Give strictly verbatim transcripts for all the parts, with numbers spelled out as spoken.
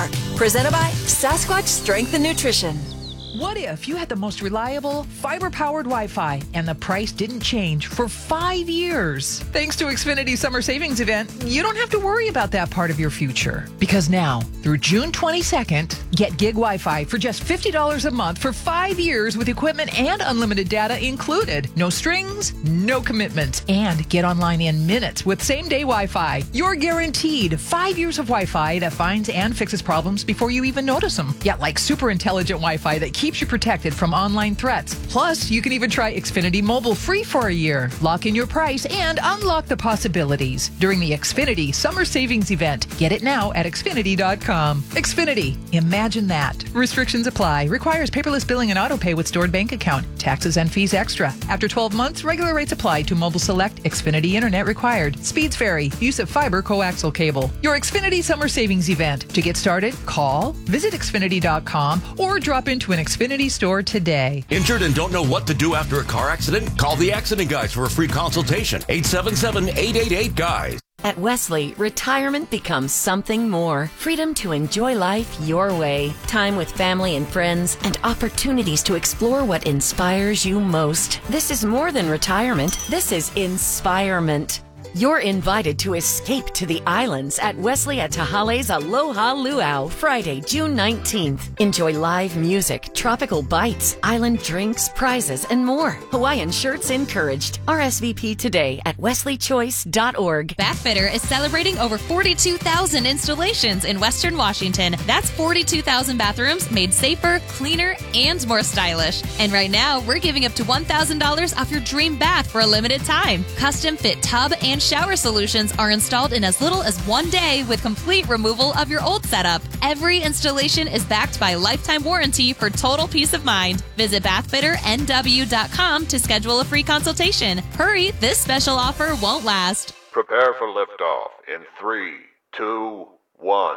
Park. Presented by Sasquatch Strength and Nutrition. What if you had the most reliable, fiber-powered Wi-Fi and the price didn't change for five years? Thanks to Xfinity Summer Savings Event, you don't have to worry about that part of your future. Because now, through June twenty-second, get gig Wi-Fi for just fifty dollars a month for five years with equipment and unlimited data included. No strings, no commitments, and get online in minutes with same-day Wi-Fi. You're guaranteed five years of Wi-Fi that finds and fixes problems before you even notice them. Yet like super intelligent Wi-Fi that keeps you protected from online threats. Plus, you can even try Xfinity Mobile free for a year. Lock in your price and unlock the possibilities during the Xfinity Summer Savings Event. Get it now at Xfinity dot com. Xfinity. Imagine that. Restrictions apply. Requires paperless billing and autopay with stored bank account. Taxes and fees extra. After twelve months, regular rates apply to Mobile Select. Xfinity Internet required. Speeds vary. Use of fiber coaxial cable. Your Xfinity Summer Savings Event. To get started, call, visit Xfinity dot com, or drop into an Xfinity store today. Injured and don't know what to do after a car accident? Call the Accident Guys for a free consultation. eight seven seven, eight eight eight, G U Y S. At Wesley, retirement becomes something more. Freedom to enjoy life your way. Time with family and friends, and opportunities to explore what inspires you most. This is more than retirement. This is inspirement. You're invited to escape to the islands at Wesley at Tahale's Aloha Luau, Friday, June nineteenth. Enjoy live music, tropical bites, island drinks, prizes, and more. Hawaiian shirts encouraged. R S V P today at wesley choice dot org. Bathfitter is celebrating over forty-two thousand installations in Western Washington. That's forty-two thousand bathrooms made safer, cleaner, and more stylish. And right now, we're giving up to one thousand dollars off your dream bath for a limited time. Custom fit tub and shower solutions are installed in as little as one day with complete removal of your old setup. Every installation is backed by a lifetime warranty for total peace of mind. Visit bathfitter N W dot com to schedule a free consultation. Hurry, this special offer won't last. Prepare for liftoff in three, two, one.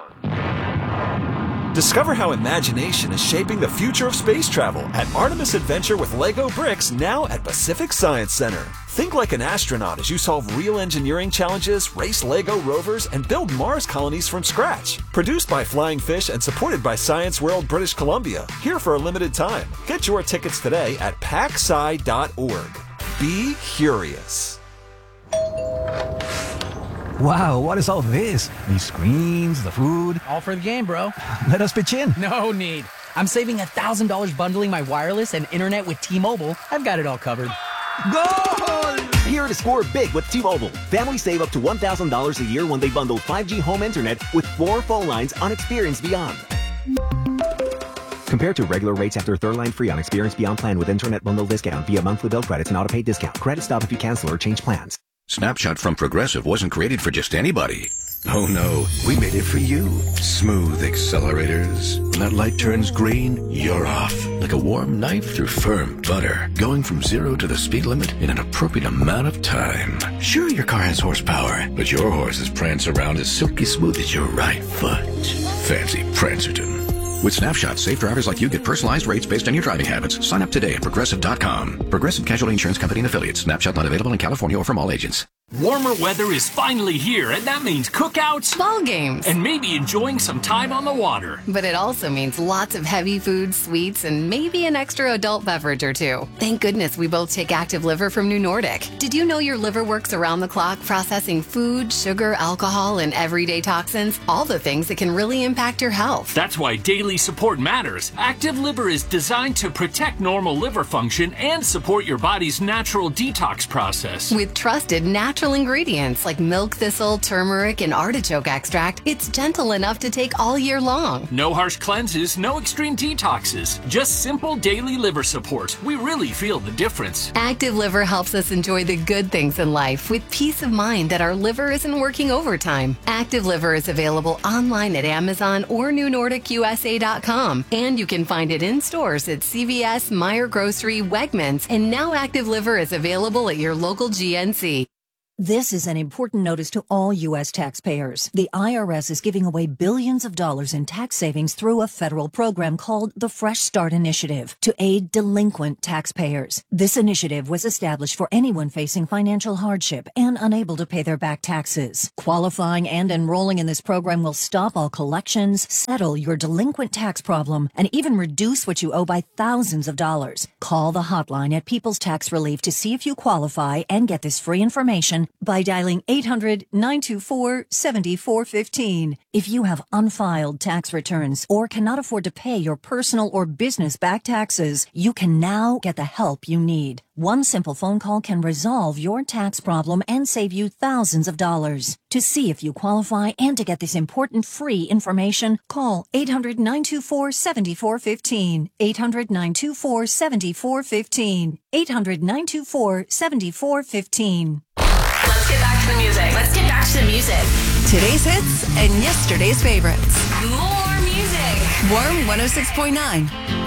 Discover how imagination is shaping the future of space travel at Artemis Adventure with Lego Bricks, now at Pacific Science Center. Think like an astronaut as you solve real engineering challenges, race Lego rovers, and build Mars colonies from scratch. Produced by Flying Fish and supported by Science World British Columbia. Here for a limited time. Get your tickets today at pac sci dot org. Be curious. Wow, what is all this? These screens, the food. All for the game, bro. Let us pitch in. No need. I'm saving one thousand dollars bundling my wireless and internet with T-Mobile. I've got it all covered. Goal! Here to score big with T-Mobile. Families save up to one thousand dollars a year when they bundle five G home internet with four phone lines on Experience Beyond. Compared to regular rates after third line free on Experience Beyond plan with internet bundle discount via monthly bill credits and auto-pay discount. Credit stop if you cancel or change plans. Snapshot from Progressive wasn't created for just anybody. Oh no, we made it for you. Smooth accelerators. When that light turns green, you're off. Like a warm knife through firm butter. Going from zero to the speed limit in an appropriate amount of time. Sure, your car has horsepower, but your horses prance around as silky smooth as your right foot. Fancy Prancerton. With Snapshot, safe drivers like you get personalized rates based on your driving habits. Sign up today at Progressive dot com. Progressive Casualty Insurance Company and Affiliates. Snapshot not available in California or from all agents. Warmer weather is finally here, and that means cookouts, ball games, and maybe enjoying some time on the water. But it also means lots of heavy food, sweets, and maybe an extra adult beverage or two. Thank goodness we both take Active Liver from New Nordic. Did you know your liver works around the clock processing food, sugar, alcohol, and everyday toxins? All the things that can really impact your health. That's why daily support matters. Active Liver is designed to protect normal liver function and support your body's natural detox process. With trusted natural Natural ingredients like milk thistle, turmeric, and artichoke extract, it's gentle enough to take all year long. No harsh cleanses, no extreme detoxes, just simple daily liver support. We really feel the difference. Active Liver helps us enjoy the good things in life with peace of mind that our liver isn't working overtime. Active Liver is available online at Amazon or new nordic U S A dot com, and you can find it in stores at C V S, Meijer Grocery, Wegmans, and now Active Liver is available at your local G N C. This is an important notice to all U S taxpayers. The I R S is giving away billions of dollars in tax savings through a federal program called the Fresh Start Initiative to aid delinquent taxpayers. This initiative was established for anyone facing financial hardship and unable to pay their back taxes. Qualifying and enrolling in this program will stop all collections, settle your delinquent tax problem, and even reduce what you owe by thousands of dollars. Call the hotline at People's Tax Relief to see if you qualify and get this free information by dialing eight hundred, nine two four, seven four one five. If you have unfiled tax returns or cannot afford to pay your personal or business back taxes, you can now get the help you need. One simple phone call can resolve your tax problem and save you thousands of dollars. To see if you qualify and to get this important free information, call eight hundred, nine two four, seven four one five, eight hundred, nine two four, seven four one five, eight hundred, nine two four, seven four one five. Let's get back to the music. Let's get back to the music. Today's hits and yesterday's favorites. More music. Warm one oh six point nine.